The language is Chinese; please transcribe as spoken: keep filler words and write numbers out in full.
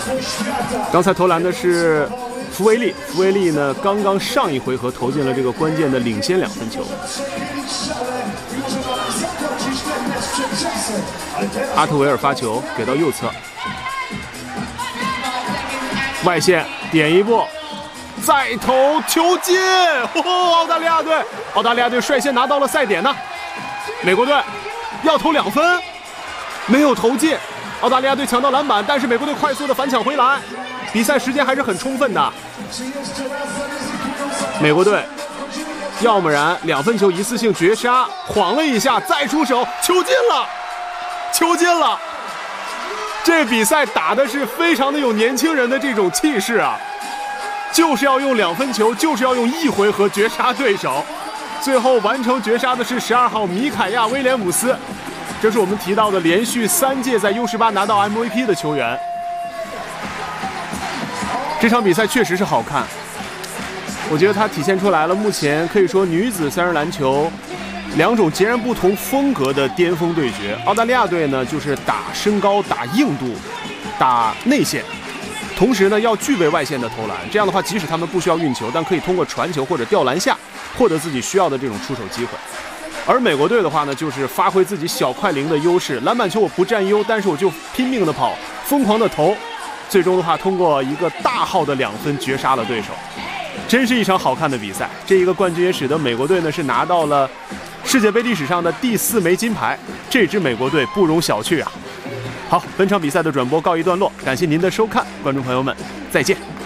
刚才投篮的是福维利，福维利呢刚刚上一回合投进了这个关键的领先两分球。阿特维尔发球给到右侧，外线点一步，再投球进！哦，澳大利亚队，澳大利亚队率先拿到了赛点呢。美国队要投两分，没有投进。澳大利亚队抢到篮板，但是美国队快速的反抢回来，比赛时间还是很充分的。美国队要不然两分球一次性绝杀，晃了一下再出手，球进了，球进了。这比赛打的是非常的有年轻人的这种气势啊，就是要用两分球，就是要用一回合绝杀对手。最后完成绝杀的是十二号米凯亚·威廉姆斯，这是我们提到的连续三届在 U 十八拿到 M V P 的球员。这场比赛确实是好看，我觉得它体现出来了目前可以说女子三人篮球两种截然不同风格的巅峰对决。澳大利亚队呢就是打身高、打硬度、打内线，同时呢要具备外线的投篮，这样的话即使他们不需要运球，但可以通过传球或者吊篮下获得自己需要的这种出手机会。而美国队的话呢，就是发挥自己小快灵的优势，篮板球我不占优，但是我就拼命的跑，疯狂的投，最终的话通过一个大号的两分绝杀了对手。真是一场好看的比赛，这一个冠军也使得美国队呢是拿到了世界杯历史上的第四枚金牌，这支美国队不容小觑啊。好，本场比赛的转播告一段落，感谢您的收看，观众朋友们再见。